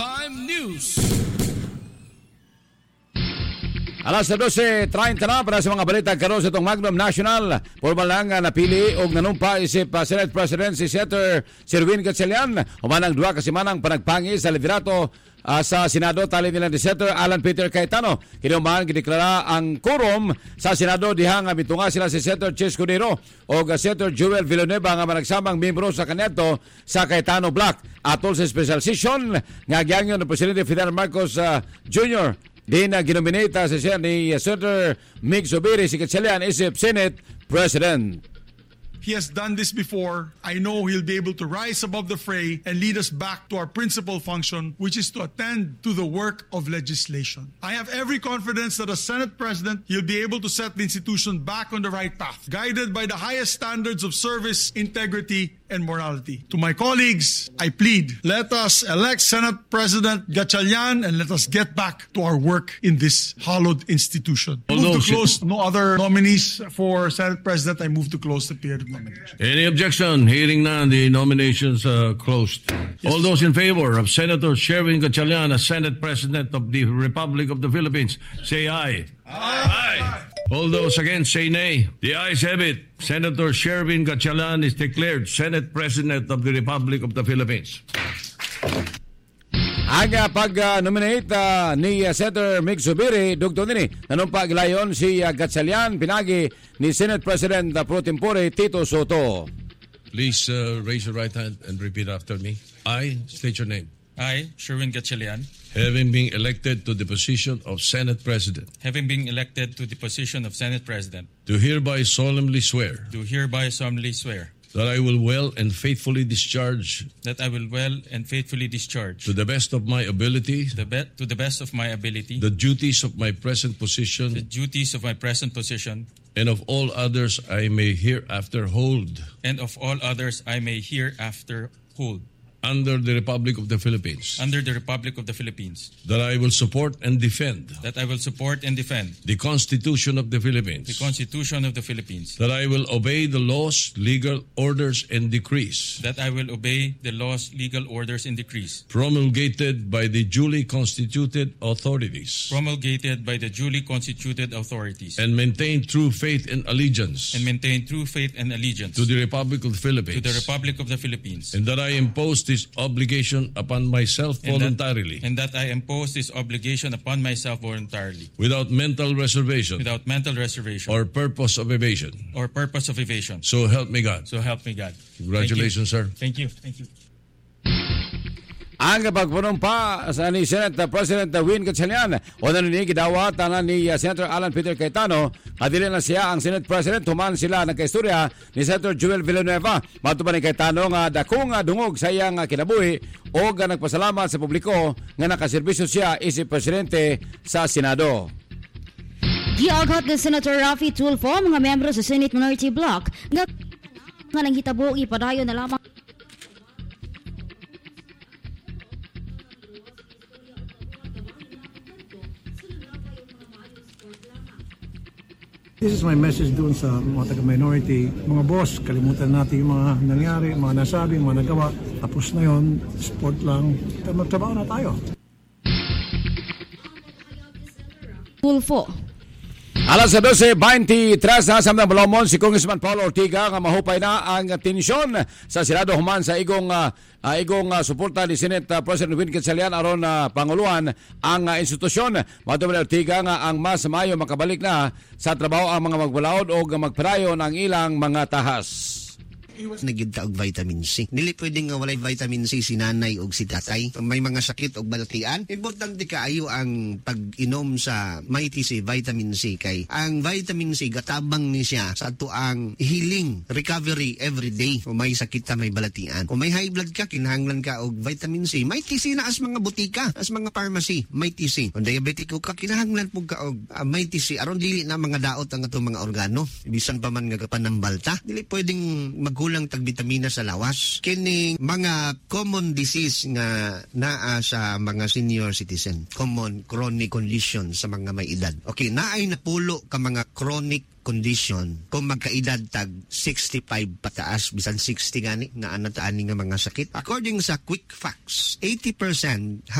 Primetime News. Alas 12:30 na para sa mga balita karon sa itong Magnum National. Formal lang napili og nanumpa isip Senate President si Senator Sherwin Gatchalian. Humanang duha ka semanang panagpangi sa liderato sa Senado tali nila ni Senator Alan Peter Cayetano. Kinumahan gideklara ang quorum sa Senado diha nga mitunga sila si Senator Chis Cudero o Senator Joel Villanueva nga managsamang membro sa kandidato sa Cayetano Block. Atol sa special session nga giangyon ni Presidente Fidel Marcos Jr. Di na ginominata sa siya ni Senator Mig Zubiri si Gatchalian isip Senate President. He has done this before. I know he'll be able to rise above the fray and lead us back to our principal function, which is to attend to the work of legislation. I have every confidence that as Senate President, he'll be able to set the institution back on the right path, guided by the highest standards of service, integrity, and morality. To my colleagues, I plead, let us elect Senate President Gatchalian and let us get back to our work in this hallowed institution. Move to close. No other nominees for Senate President. I move to close the period of nomination. Any objection? Hearing none, the nominations are closed. Yes. All those in favor of Senator Sherwin Gatchalian as Senate President of the Republic of the Philippines, say aye. Aye. All those against say nay. The ayes have it. Senator Sherwin Gatchalian is declared Senate President of the Republic of the Philippines. Ang pag-nominate ni Senator Mig Zubiri, dugtong nini, nanumpa gilayon si Gatchalian, pinagi ni Senate President pro tempore Tito Soto. Please raise your right hand and repeat after me. I state your name. I, Sherwin Gatchalian, having been elected to the position of Senate President, having been elected to the position of Senate President, do hereby solemnly swear that I will well and faithfully discharge to the best of my ability to the best of my ability the duties of my present position and of all others I may hereafter hold under the Republic of the Philippines. That I will support and defend the Constitution of the Philippines. That I will obey the laws, legal orders, and decrees. Promulgated by the duly constituted authorities. And maintain true faith and allegiance. To the Republic of the Philippines. And that I impose this obligation upon myself voluntarily. Without mental reservation. Or purpose of evasion. So help me God. Congratulations, sir. Thank you. Ang pagpunumpa sa ni Senate President Win Gatchalian o naninig gidawatan ni Senator Alan Peter Cayetano adili na siya ang Senate President human sila nagkaistorya ni Senator Joel Villanueva matuban ni Cayetano nga dakong dungog sa iyang kinabuhi o nagpasalamat sa publiko nga nakaserbisyo siya isip presidente sa Senado. Giagat ni Senator Raffy Tulfo mga miyembro sa Senate Minority Block nga nanghitabo ipadayon na lamang This is my message doon sa mga taga-minority. Mga boss, kalimutan natin yung mga nangyari, mga nasabi, mga nagawa. Tapos na yun, sport lang. Magtrabaho na tayo. Tulfo. Alas 12:23 na sa mga balomon si Congressman Paulo Ortiga nga mahupay na ang tensyon sa Senado human sa igong suporta ni Senate President Win Gatchalian aron panguluan ang institusyon. Matuman Ortiga nga ang mas mayo makabalik na sa trabaho ang mga magbalaod o magparayon ang ilang mga tahas. Nagigta og vitamin C. Dili pwedeng nga walay vitamin C si nanay og si tatay. May mga sakit og balatian. Importante kaayo ang pag-inom sa Mighty C, vitamin C kay ang vitamin C gatabang ni siya sa ato ang healing, recovery every day. Kung may sakit ka, may balatian. Kung may high blood ka, kinahanglan ka og vitamin C. Mighty C na as mga butika, as mga pharmacy, Mighty C. Kung diabetico ka, kinahanglan po ka og Mighty C. Aron dili na mga daot ang atong mga organo. Bisan pa man nga kapanambalta. Dili pwedeng kulang tag bitamina sa lawas. Kining mga common disease nga naa sa mga senior citizen. Common chronic condition sa mga may edad. Okay, naay napulo ka mga chronic condition kung magkaedad tag 65 pataas, bisan 60 gani nga anataan nga mga sakit. According sa Quick Facts, 80%